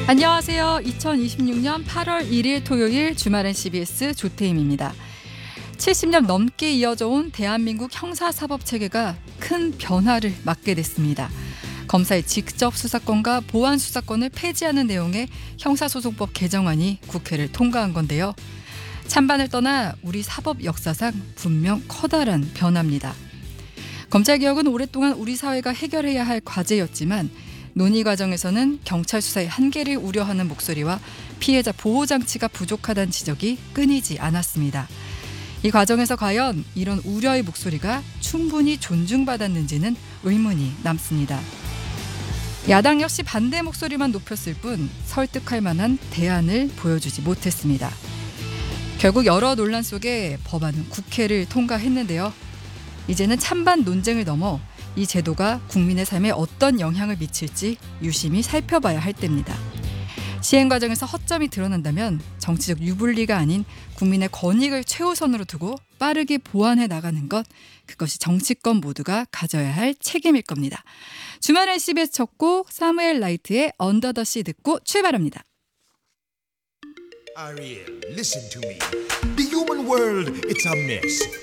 안녕하세요. 2026년 8월 1일 토요일 주말엔 CBS 조태임입니다. 70년 넘게 이어져 온 대한민국 형사사법체계가 큰 변화를 맞게 됐습니다. 검사의 직접 수사권과 보안 수사권을 폐지하는 내용의 형사소송법 개정안이 국회를 통과한 건데요. 찬반을 떠나 우리 사법 역사상 분명 커다란 변화입니다. 검찰개혁은 오랫동안 우리 사회가 해결해야 할 과제였지만 논의 과정에서는 경찰 수사의 한계를 우려하는 목소리와 피해자 보호 장치가 부족하다는 지적이 끊이지 않았습니다. 이 과정에서 과연 이런 우려의 목소리가 충분히 존중받았는지는 의문이 남습니다. 야당 역시 반대 목소리만 높였을 뿐 설득할 만한 대안을 보여주지 못했습니다. 결국 여러 논란 속에 법안은 국회를 통과했는데요. 이제는 찬반 논쟁을 넘어 이 제도가 국민의 삶에 어떤 영향을 미칠지 유심히 살펴봐야 할 때입니다. 시행 과정에서 허점이 드러난다면 정치적 유불리가 아닌 국민의 권익을 최우선으로 두고 빠르게 보완해 나가는 것, 그것이 정치권 모두가 가져야 할 책임일 겁니다. 주말엔 CBS 첫 곡 사무엘 라이트의 언더 더 씨 듣고 출발합니다. Ariel, listen to me. The human world, it's a mess.